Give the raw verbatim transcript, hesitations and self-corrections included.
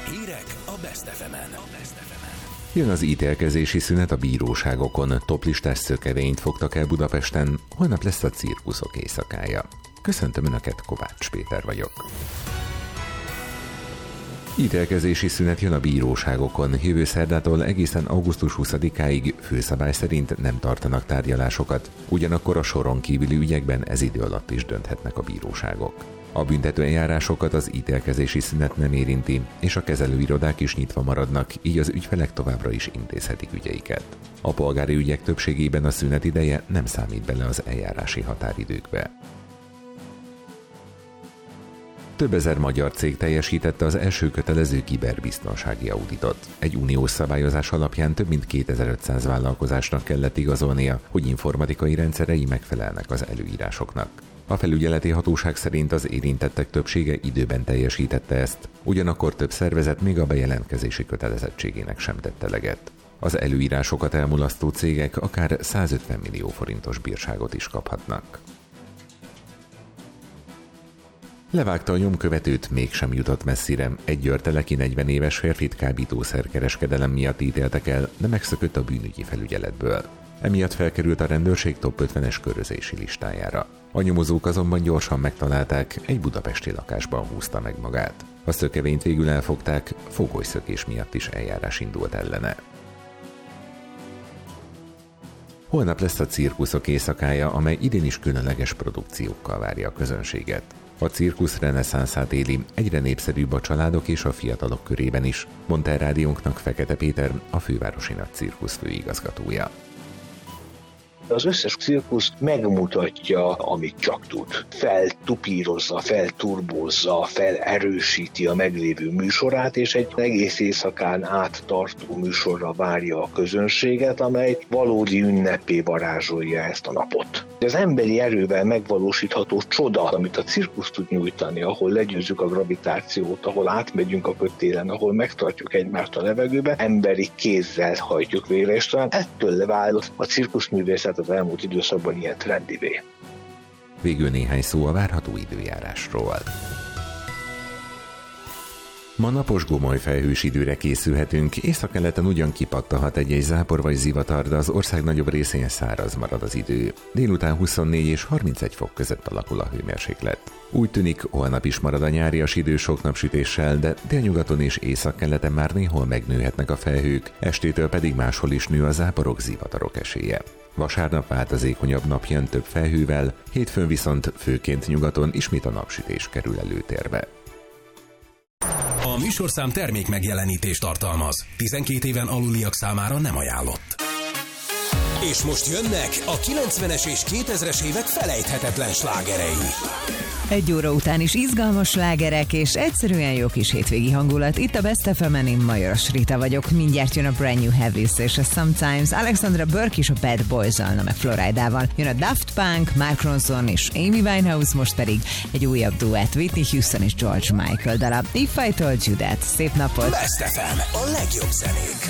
Hírek a Best ef emen. Jön az ítélkezési szünet a bíróságokon, toplistás szökevényt fogtak el Budapesten, holnap lesz a cirkuszok éjszakája. Köszöntöm Önöket, Kovács Péter vagyok. Ítélkezési szünet jön a bíróságokon. Jövő szerdától egészen augusztus huszadikáig főszabály szerint nem tartanak tárgyalásokat, ugyanakkor a soron kívüli ügyekben ez idő alatt is dönthetnek a bíróságok. A büntető eljárásokat az ítélkezési szünet nem érinti, és a kezelőirodák is nyitva maradnak, így az ügyfelek továbbra is intézhetik ügyeiket. A polgári ügyek többségében a szünet ideje nem számít bele az eljárási határidőkbe. Több ezer magyar cég teljesítette az első kötelező kiberbiztonsági auditot. Egy uniós szabályozás alapján több mint kétezer-ötszáz vállalkozásnak kellett igazolnia, hogy informatikai rendszerei megfelelnek az előírásoknak. A felügyeleti hatóság szerint az érintettek többsége időben teljesítette ezt, ugyanakkor több szervezet még a bejelentkezési kötelezettségének sem tette eleget. Az előírásokat elmulasztó cégek akár százötven millió forintos bírságot is kaphatnak. Levágta a nyomkövetőt, mégsem jutott messzire. Egy győrteleki negyven éves férfit kábítószerkereskedelem miatt ítéltek el, de megszökött a bűnügyi felügyeletből. Emiatt felkerült a rendőrség top ötvenes körözési listájára. A nyomozók azonban gyorsan megtalálták, egy budapesti lakásban húzta meg magát. A szökevényt végül elfogták, foglyszökés miatt is eljárás indult ellene. Holnap lesz a cirkuszok éjszakája, amely idén is különleges produkciókkal várja a közönséget. A cirkusz reneszánszát éli, egyre népszerűbb a családok és a fiatalok körében is, mondta el rádiónknak Fekete Péter, a fővárosi nagy cirkusz főigazgatója. Az összes cirkusz megmutatja, amit csak tud. Feltupírozza, felturbózza, felerősíti a meglévő műsorát, és egy egész éjszakán át tartó műsorra várja a közönséget, amely valódi ünnepé varázsolja ezt a napot. Az emberi erővel megvalósítható csoda, amit a cirkusz tud nyújtani, ahol legyőzzük a gravitációt, ahol átmegyünk a kötélen, ahol megtartjuk egymást a levegőbe, emberi kézzel hajtjuk végre, és talán ettől vált a cirkuszművészet az elmúlt időszakban ilyen trendivé. Végül néhány szó a várható időjárásról. Ma napos gomoly felhős időre készülhetünk, északkeleten ugyan kipattahat egy-egy zápor vagy zivatar, de az ország nagyobb részén száraz marad az idő. Délután huszonnégy és harmincegy fok között alakul a hőmérséklet. Úgy tűnik, holnap is marad a nyárias idő sok napsütéssel, de délnyugaton és északkeleten már néhol megnőhetnek a felhők, estétől pedig máshol is nő a záporok, zivatarok esélye. Vasárnap változékonyabb nap jön több felhővel, hétfőn viszont főként nyugaton ismét a napsütés kerül előtérbe. A műsorszám termék megjelenítést tartalmaz. tizenkét éven aluliak számára nem ajánlott. És most jönnek a kilencvenes és kétezres évek felejthetetlen slágerei. Egy óra után is izgalmas slágerek és egyszerűen jó kis hétvégi hangulat. Itt a Best ef emen, én Majoros Rita vagyok. Mindjárt jön a Brand New Heavies és a Sometimes, Alexandra Burke és a Bad Boys-al, meg Floridával. Jön a Daft Punk, Mark Ronson és Amy Winehouse, most pedig egy újabb duett, Whitney Houston és George Michael dala. If I Told You That. Szép napot! Best ef em, a legjobb zenék.